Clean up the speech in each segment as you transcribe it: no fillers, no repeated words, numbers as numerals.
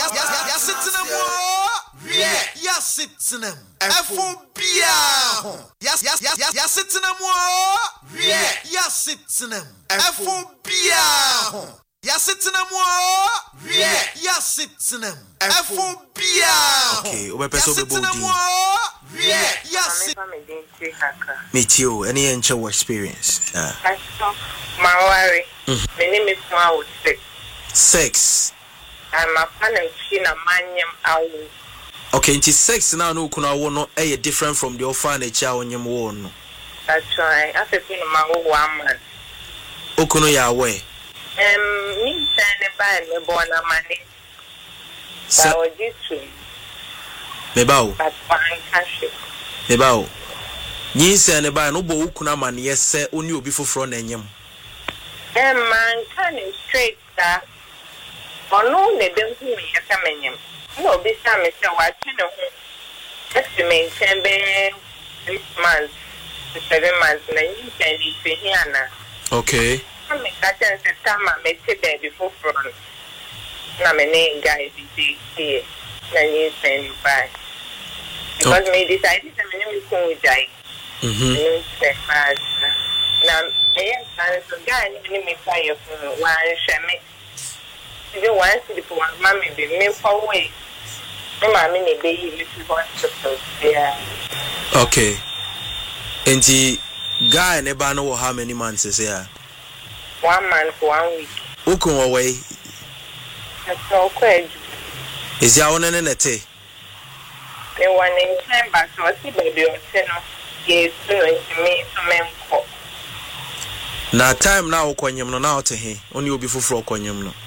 Okay, meet you. Any enjoy experience? My worry. My name is Mao 6. I'm a fan of China Manium Owl. Okay, it is 6 now. No, kuna wono different from the orphanage on your one. That's right. I said, my own man. Okuno ya way. Me send by me born a money. So this way. Mebao. But fine cash. Mebao. Yin send by no bo ukuna man, yes, sir, only will be for front and yam. Man, kind of straight, sir. Or no, they don't see me a coming. No, this time is a watching of him. Just to maintain 6 months to 7 months, and you can leave here. Okay. I'm a catch and time I made it before front. Now, my name guy is here. Then you send by. Because me decided to name is going to die. Now, I am a guy in the fire for one shame. You want to put one mammy be made for away. Mammy, baby, if you want to. Yeah. Okay. And the guy never know how many months is here. 1 month, 1 week. Ukun away. That's so quick. Is your own in a tea? They want in time, but I see baby or 10 years to me to men. Now, time now, Quanyam no now to him. Only will be for Quanyam no.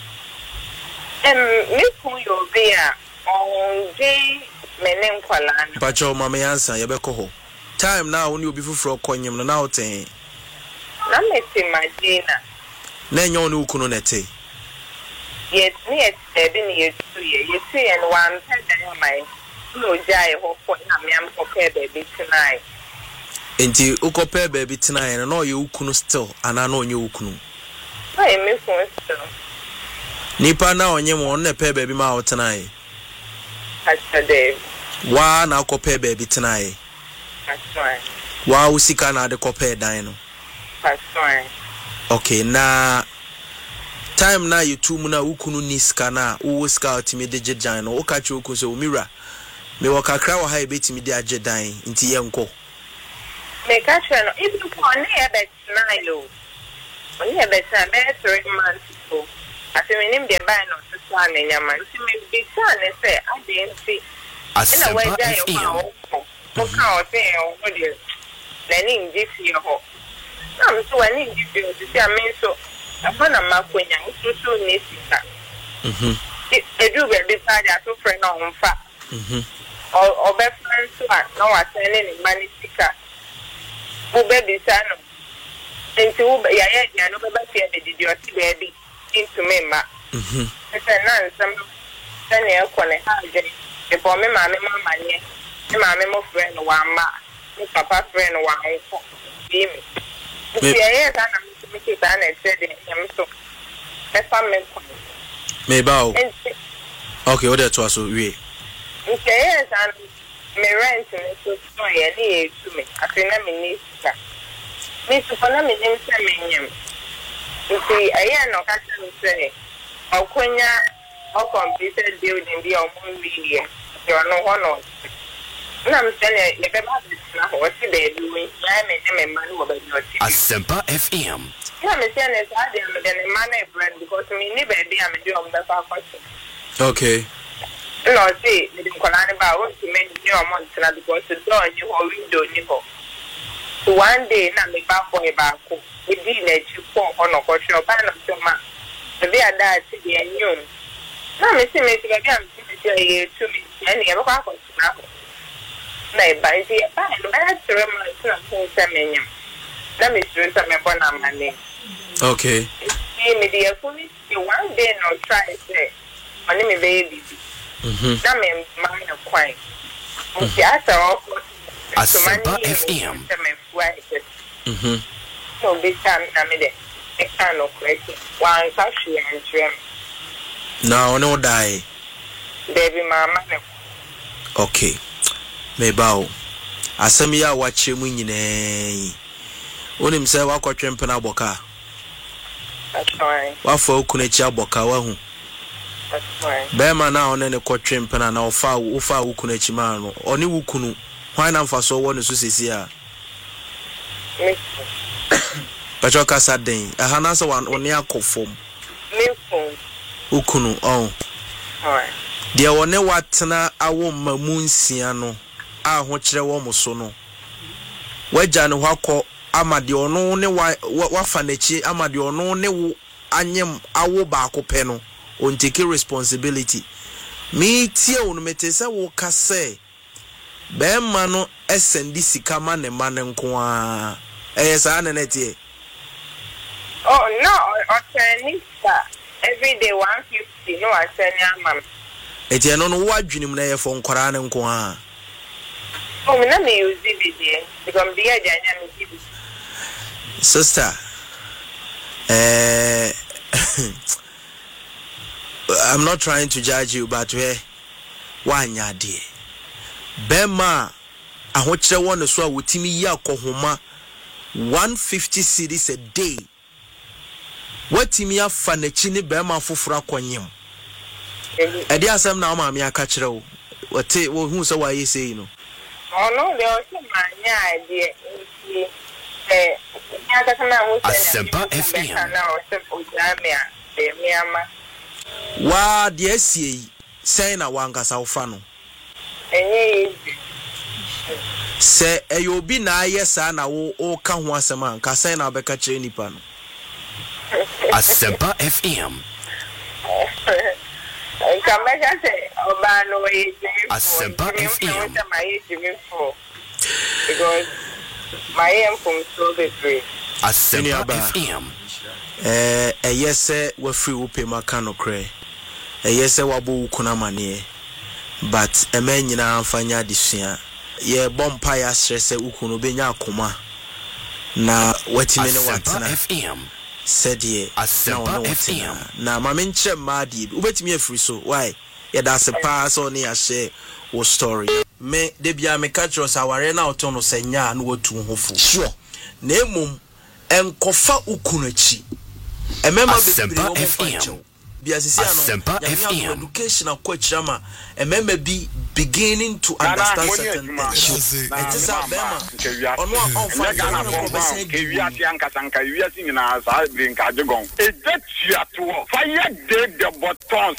Miss who you'll be on J. Menem Qualan. But your mamma answer, Yabeko. Time now, only will be for Quanyam no now to him. Let me see my dinner. Then you know Kunonete. Yes, near 7 years, 2 years. You see, and one said, my no jay hope for him for baby tonight. Inti ukope baby tonight, and all you kunu still, and I know you kunu. I miss one still. Nipa now on you on the pay baby mouth tonight. That's a day. Why now cope baby tonight? That's right. Why we see kana the cope dino? That's right. Okay, na time na you two muna ukunu niska na uwo scout me de jejano o ka chu so mira me wo kakra wo ha ebeti me de ajedan nti ye nko me ka chu no even for na e bet na yo oni e bet na be 3 months ago ati me nim de buy no so an nyama nti me be san say adenti na we ja yo ko ka o te o de na ni nji fi ho na so ani nji fi o ti amen so afana makonya ususu nesika edu be side aso friend on fa o be friend so na wa sene ni manisika u be bisano enti u ya no be ba tie be didi o ti be bi into me ma ese na nsam sene e ko ne ha je e bo me ma nye me ma me mo friend wa ma me papa friend wa nko bi me yeah kana me keep an excited him so that's me bao okay what that was so we yes and me rent so yeah ni to me afina me ni sika me so na me nim se me nyam nti aya no ka tell say okonya o completed building bi o mo wi you know hono na me say le be ba na ho ti be bi ya me man wo ba no ti Asempa FM. Yeah, me say na sa dey me dey man e brand because me ni baby am dey on the back question. Okay. No see, me dey call an ba o ti me dey on month na because the door ni ho window ni ho. So one day na me ba boy ba ko. We di na chi ko ono ko show ba na so ma. The be ada ti dey nyum. Na me say me ti baby am ti dey to me. Yani e ba ko na. Na e ba ti ba no ba tire ma na ko se me nyam. Let me do some money. Okay. Me the police one day no try say money me baby. Na me man no kwai. Muti asa o Asempa FM. So this time na me de e kan no kwai. One cash and dream. Now no die. Debbie mama. Okay. Mebao. Asem ya wache mu nyine. Onim say wakotwe mpena boka. That's fine. Wafo okunechi aboka wa hu. That's fine. Bema na one ne kotwe mpena na ofa okunechi ma no. Oni wukunu. Why na mfa so wo ne so sesi a. Pacho kasa den. Aha na so one akofom. Milfon. Ukunu on. Alright. Dia wone watena awo mamu nsia no a ho kire wo muso no. Waja ne hwakọ amade ono ne wafa nachi amade ono ne wo anyem awo ba akopɛ no on take responsibility. Me tie wo no metese wo ka se be ma no esendi sika ma ne ma ne nko a. Sa na netie. Oh no, Otanisa. Every day 150 no Atania mama. Eti eno no wadwenim na ye fo nkora ne nko a. Oh, me na me use it because the agent me give. Sister, I'm not trying to judge you, but why nyade? Bema ahokyere won so a wotimi yi akohoma 150 cedis a day. Watimi afa na chi ni bema foforo akonyem. Edi asem na ma me aka kire wo. Wote wo hu so wa yesi no. Oh no, there was some mania idea. Asempa FM. Wa de asie sei na wangasa wofa no. Se eyobi na ayesa na wo ka ho asema nka sei na beka kire nipa no. Asempa FM. Asempa FM. Because my aim from so the free. Asempa FM. Yes, we free upe makano kre. Yes, wabo ukuna manie. But a man yina fanya disya. Ye bompa ya stress ukunu benya akuma. Na wetimene watana. FM. Said ye. Asempa FM. Na mamenche madi. Ubetimi free so. Why? Yeah, that's a pass on here share or story. Me debia me catch us aware na otono senya na wotu hofu. Sure. Na emum enkofa ukunachi. Emema bebre wo mfacho. Bia sisi ano. Ya education akwachama. Emema be beginning to understand certain things. It is a bema. Ono onfa na ko bese kewiase ankasanka wiase nyina sa brinka jegon. Ejetia to fire the buttons.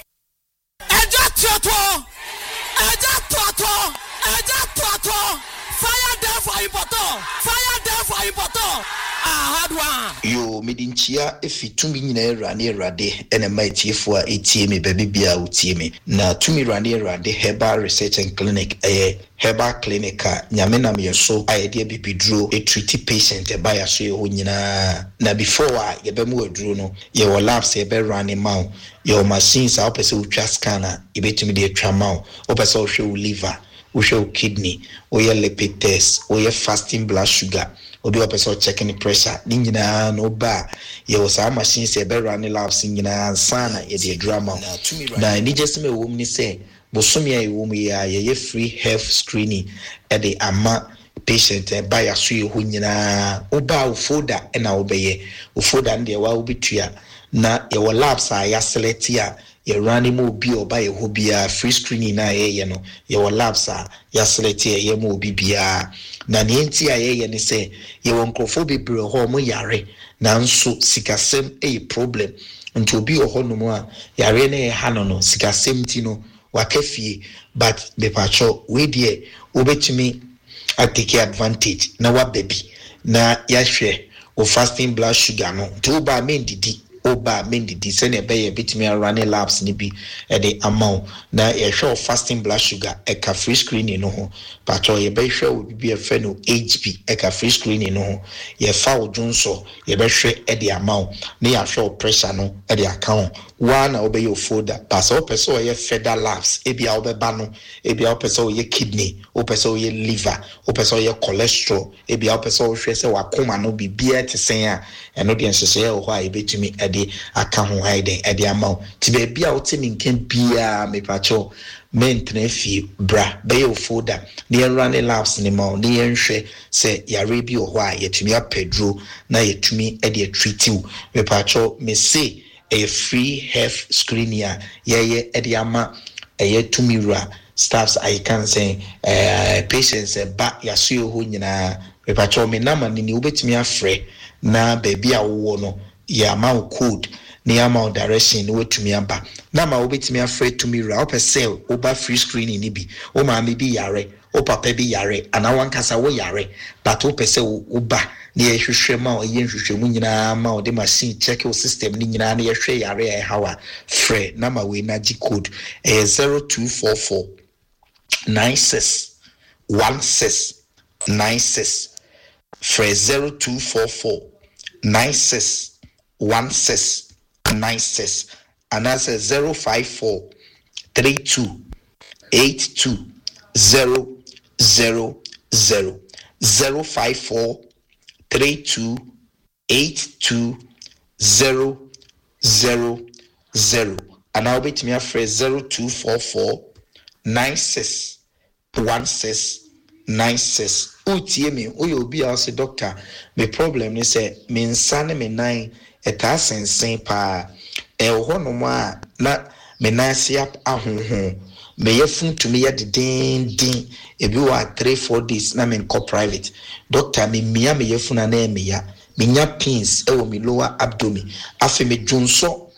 Fire there for important. Fire there for important. Hard one. Yo, midinchia if you tumi nyina rane rade ene maitiefo a etie me baby bia utie me. Na tumi rane rade Herbal Research and Clinic Herbal Clinic nyame na me so ayede bibidro e treat patient e ba ya so ye ho nyina. Na before ye be mu aduro no ye wo labs ye be rane ma your machines a opese utwa scanner e betumi de atwa ma opese o hwe liver o hwe kidney o ye lipid test o ye fasting blood sugar obi opese checking the pressure ni nyina no ba ye wo sa machines ye be rane labs nyina sana ye de drama na ni just me wo ni say bosomi a wo mu ya ye free health screening e de ama patient e ba ya so ye ho nyina oba o folder e na obeye o folder nde wa obitua na ye wo labs a ya select ya ye rani mo bi oba ye ho bia free screening na ye no ye wo labs a ya select ye mo bi bia na ne enti a ye ne say ye wo nkrofo bebre ho mo yare na nso sikasem problem nti obi ho no mo a yare na ye ha no sikasem ti no wakafie but the pacho we die obetumi take advantage na wa baby na ya hwe o fasting blood sugar no to ba mendidi oba mendidi se ne be ye betumi running labs ni bi e de amount na ye hwe fasting blood sugar e ka free screening no ho pacho ye be hwe obi bi e fe no HB e ka free screening no ho ye fa odunso ye be hwe e de amount na ya hwe pressure no e de account one obey your folder pass up so ye feather labs ebia obeba no ebia opeso ye kidney opeso ye liver opeso ye cholesterol ebia opeso hwe se wakoma no bibia te sen a eno de nsese ho a ebetumi ade aka ho haiden ade ama ti be bia wote ni nkan bia me pacho mentre fi bra be your folder ne run labs ni ma ne yenhwe se yare bi ho a yetumi apedro na yetumi ade treat you me pacho me say a free health screening ediama tumira staffs I can say patients ba yasuo ho nyina pepacho me na mani ni ubetimi afre na baby a wo no ya ma code ni ama direction ni wetumi aba na ma ubetimi afre tumira opese oba free screening ni bi o ma me bi yare o papa bi yare ana wankasa wo yare but opese oba ni ehwehwe ma o yenhwehwe mu nyina ma o de machine check your system ni nyina na yehwe yare hawa free na ma we na G code 0244 96 16 96 free 0244 96 16 96 and that's 054 32 82 000 054 32820000 and I'll be to me afraid 0244 96 16 96 utie me oyo bi a say doctor me problem ni say me nsane me nan eta sensen pa ho no mo a na me nan siap ahonhon me yefun to me yet din ebi wa 3-4 days na me call private doctor me mia me yefun na me ya me nya pins e wo me lower abdomen afi me junso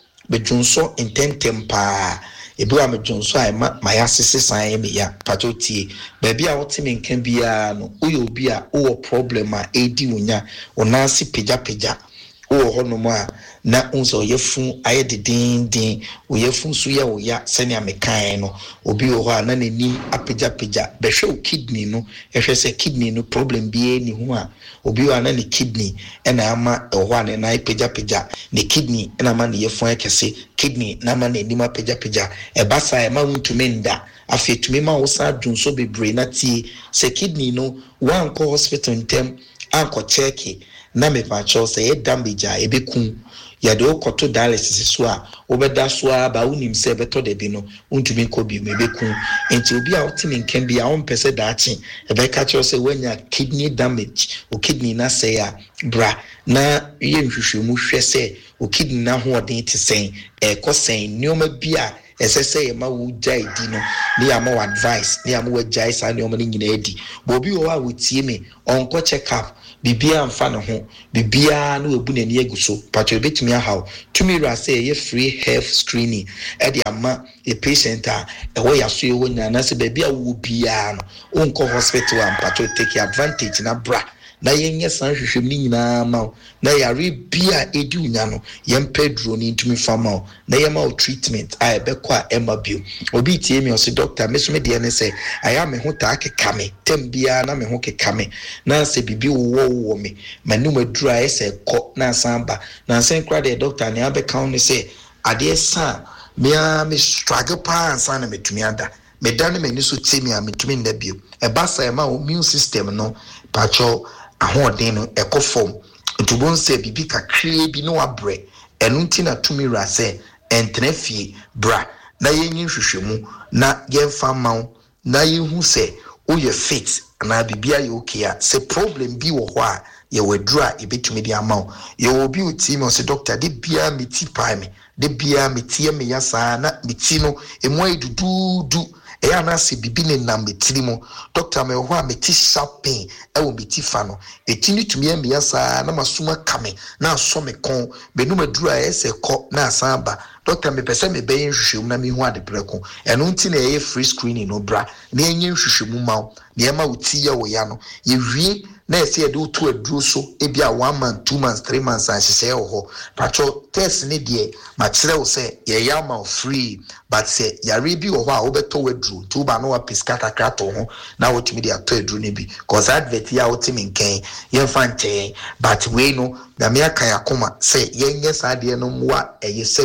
intentem pa ebi wa me junso ai ma ya sese san me ya patoti baby a wote me nkan bia no uyo obi a wo problem a edi wonya onasi peja ho no ma na unso yefun ayede din wo yefun so ye wo ya sene amekan no obi ho a na nani apeja be hwe kidney no ehwe se kidney no problem bi ni ho a obi wa na ne kidney na ama ho a na apeja ne kidney na ma ne yefun akese kidney na ma na ni ma apeja e basa e ma untumenda afetumi ma wo sa dunso bebre na tie se kidney no wan ko hospital ntem anko check na me pacho say e damage a ebekun ya de okoto dialysis so a obeda so a ba unim se beto de bi no untumi ko bi mebekun enti obi a otimi nkan bi a on pese daachi e be ka cho say wanya kidney damage o kidney na say a bra na ye nhwehwe mu hwe say o kidney na ho odin te sen e ko sen nioma bi a esese ye ma wo jai di no ni ama wo advice ni ama wo jai sa ni o ma ni nyina edi bo obi wo a wotie me onko check up bibia mfa no ho bibia no ebu na ni eguso patcho betumi ahaw tumi ra say ye free health screening e de ama a patient a e wo ya so ye wo nyana se bibia wo bia no onko hospital am patcho take advantage na bra na yenye san hwehwem ni nyina ma na yare bia edi unya no yempedro ni ntumi fama na yema o treatment a ebekọ a ema bio obi tie mi o se doctor me so me de ne se aya me ho ta kekame tem bia na me ho kekame na se bibi wo me manum adura ese kọ na samba na sen kra de doctor ne abeka ne se ade sa me struggle pa san na metumi ada me dan me ni so temi a metumi nda bio e basa e ma o immune system no pacho ahoden no ekofom ntubon se bibi kakre bi no abre enunti na tumi ra se entrefie bra na yenyi hwehwemu na yemfa mawo na yehu se oye fit na bibia ye okay a se problem bi wo ho a ye wedura ebetumi di amawo ye obi uti me se doctor de bia meti pa me de bia meti me yasa na meti no emu edudu eya na se bibi ne nam betiri mo doctor me ho a meti sharp pain e wo meti fa no etini tumi e yasa na masuma kame na so me kon benu madura ese ko na asamba doctor me pese me be nhwehwem na me hu ade breko eno nti na ye free screening no bra na enye nhwehwemu ma na ema uti ye wo ya no ye wie na ese ye de otu aduro so e bia 1 month 2 months 3 months a hye wo ho pacho test ne de ma kire wo se ye ya ma free but se yare bi wo ho a wo beto wadru tu ba no wa piska kakra to ho na wotimi de ato adru ne bi cause advert ya wotimi nken ye fante but we no na me aka yakoma se yenye saade no mwa eye sebio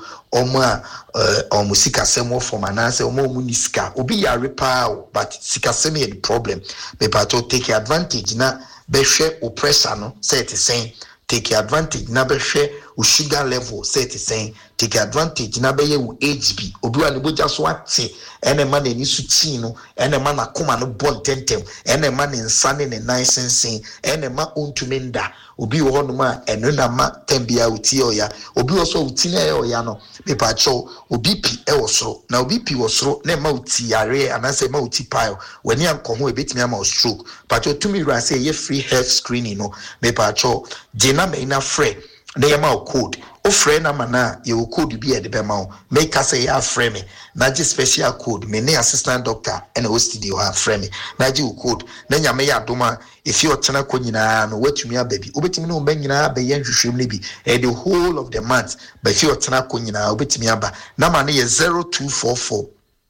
oma musika semo from anase omo munisika obi ya repair but sika semo the problem me pato take advantage na be hwe o pressure no say it saying take advantage na be hwe o sugar level say it saying take advantage na be ye wo HB obi wa ne boja so ate ene ma na ni suti no ene ma na koma no bon tentem ene ma ne nsane ne nicensen ene ma ontumenda obi wo hono ma eno na ma tambia uti oya obi wo so uti na oya no me pa cho obi pi e wo soro na obi pi wo soro na ma uti yare anase ma uti pile wani anko ho ebetimi ama stroke pa cho tumi ra say ye free health screening no me pa cho jena me na free na ye ma code o frɛ na mana ye wo code bi e de be ma o make us say ya frɛ me na ji special code me ne assistant doctor and o studio ha frɛ me na ji wo code na nya me ya doma if you otena ko nyina no watumi ababi obetimi no ba nyina ba ye hwehwem ne bi the whole of the month but if you otena ko nyina obetimi aba na ma ne ye 0244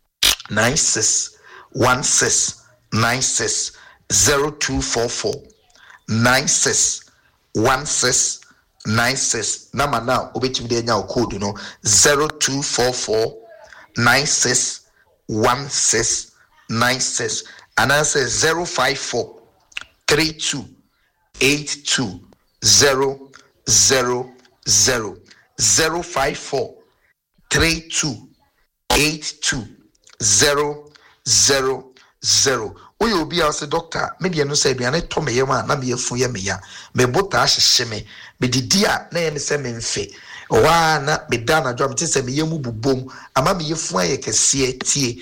961696 0244 9616 96 number now obetimi de nya code no 0244 961696 and answer 054 32 82 000 054 32 82 000 we will be as a doctor maybe I no say be an tome yema na me yafu ye me ya me bota ahyehye me me didia na ye me se me mfe wa na me da na drum te se me yemu bubom ama me yafu aye kese tie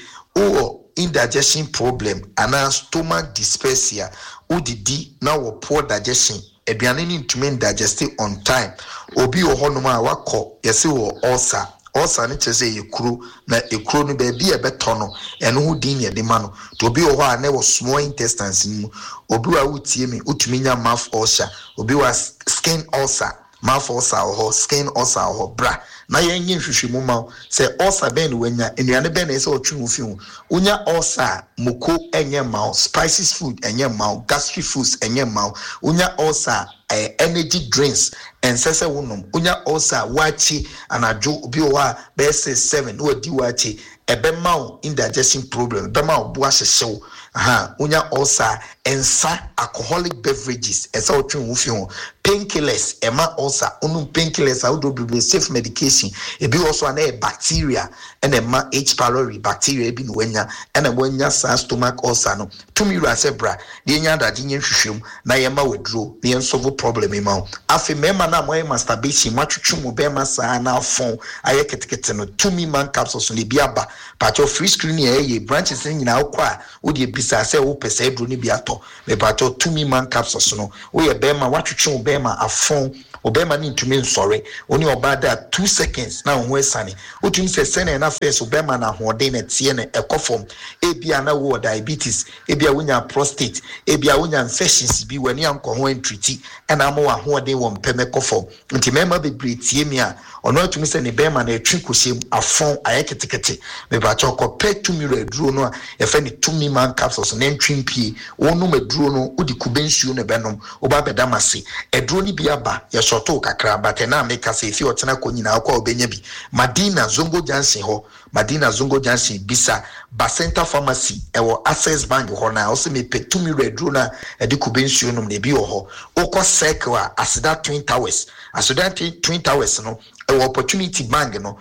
o indigestion problem and stomach dyspepsia o didi na wo poor digestion aduane ni ntumi digest on time obi wo hono ma wakọ yesi wo ulcer also ne chese ekuru na ekuru no ba bi e beto no eno ho din ye de ma no to obi wo ho a na wo small intestines mu obi wa utie mi utumi nya mouth ulcer obi wa skin ulcer mouth ulcer or skin ulcer or bra na ye nyi hwehwemu ma se ulcer ben wanya enuane ben na se otwu fi hu unya ulcer moko enye ma spices food enye ma gastric foods enye ma unya ulcer energy drinks and sese wonum unya ulcer wachi anajo obi o ha bese 7 no di wachi ebe ma indigestion problem ebe ma bo ahyehyew unya ulcer ensa alcoholic beverages esa otwe wo fi ho painkillers ema ulcer unum painkillers audo be safe medication ebi also na bacteria and ema H pylori bacteria ebi no wanya and wanya sa stomach ulcer no tumi ru asebra de nya da de nya hwehwem na yema wedro na yen solve problem ema afi mema na moye masturbation matwetwe mu be ma sa na afon aye ketekete no tumi man capsules no bi aba part of free screening ye branches nyina akwa wo de bisa se wo pese edro ni bi ato me part of tumi man capsules no wo ye be ma watwetwe be ma afon obema ni ntumi nsore oni obada 2 seconds na ho esane otumi se sene na face obema na hode na tie na ekofom ebia na wo diabetes ebia wonya prostate ebia wonya infections bi wani anko ho entreati na ama wa hode wo mpeme kofom nti mema bebre tie mi a ono atumi se ne bema na etwi koshem afon ayeketekete me ba choko pe tumi reduro no a efe ni tumi man capsules na ntwimpie wonu meduro no odi kubensuo ne benom oba bedamase eduro ni bia ba shoto kakra batena make say if you otena ko nyina akwa obenya bi Madina Zongo Jansen ho Madina Zongo Jansen bisa Bacenta Pharmacy ewo Access Bank ho na also me petumi redro na edi kubensuo no ne bi ho okọ circle asida Twin Towers Twin Towers no opportunity bank no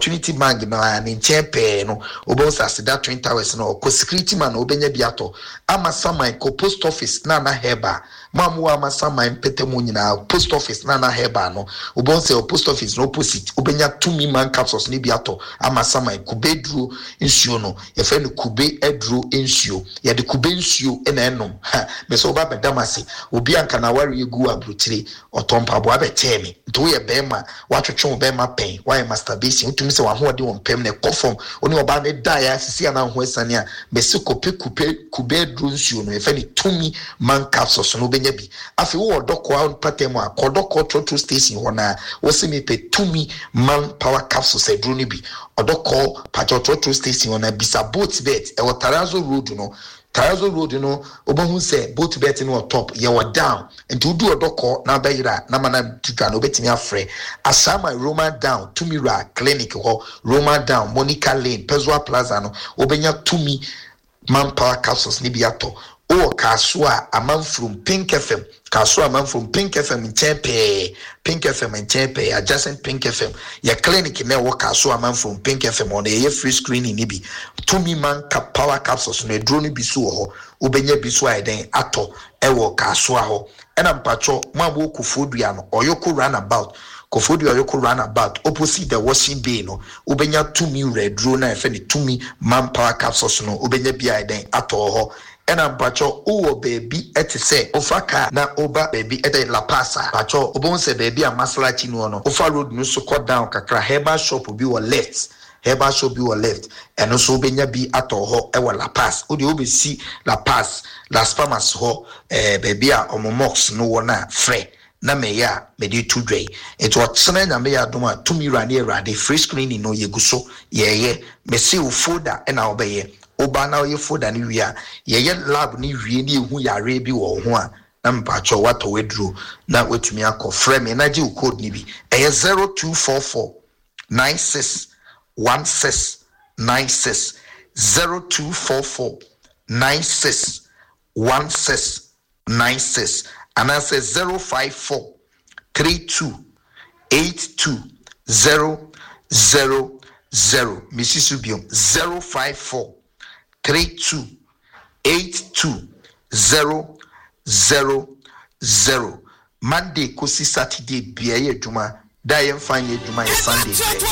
na nchepe no obosa asida Twin Towers no ko security man obenya biato ama samai ko post office na heba mamu ama samai petemu nyina post office na heba no obonse post office no opposite obenya tumi man capsules ni biato ama samai kubedru nsuo no ye fe no kube edru nsuo ye de kube nsuo ena enom me so ba bedamase obi anka na wari egu abrutire otompa bo abetemi nto ye bema watwetwe bema pen why masturbation utumi se wa hoode won pem ne kofom oni oba ne dia sisi ana ho esane a me se kube edru nsuo no ye fe ni tumi man capsules no benya bi afi wo doko patemu a kodoko trotro station hona wo se me pe tumi man power capsules edru ni bi odoko pacho trotro station hona bisa boat bet e wotarazo road no Tarazo Road no obohu say both bet no top ye were down and to do a doko na bayira na mana tuka no betimi afre asama Roman down Tumira clinic ho Roman down Monica Lane Pezwa Plaza no obenya tumi manpower capsules ni biato o kasua a man from Pink FM kasua man from Pink FM in Chepe Pink FM in Chepe adjacent Pink FM ya clinic na wo kasua man from Pink FM on a free screening ni bi tumi man power capsules no drone bi so ho obenya bi so aiden ato e wo kasua ho ena mpacho mamwo kufodua no oyoko runabout Kofodio yoko runabout opposite the washing bay no obenya tumi red drone na efe ni tumi manpower capsules no obenya bi aiden ato ho ena mpacho uwo baby eti se ofaka na oba baby ete La Pasa pacho obonse baby a Maslachi no no ofa road no so cut down kakra herbal shop bi wo left Heba should be left, and also benya bi ato ho ewa La Paz. Odi obesi La Paz, Las Palmas ho, baby a omomox no wana fre. Na meya medi 2 day. It was sene na meya doma tumi rani free screening no yeguso ye mesi ufoda ena obeye. Oba na ye foda ni wia ye lab ni wie ni hu yare bi wo ho a na mpacho wato wedru na wetumi akọ frame me na gi code ni bi. 0244 96 1696 0244 96 1696 and I say 054 32 82 000 Mrs. Subium 054 32 82 000 Monday kosi Saturday biye juma da yen fanye juma Sunday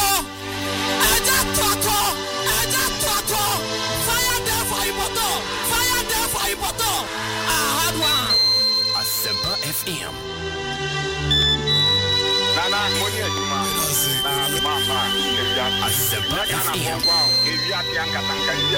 Asempa FM. Nana, money juma. Na mama. Asempa FM.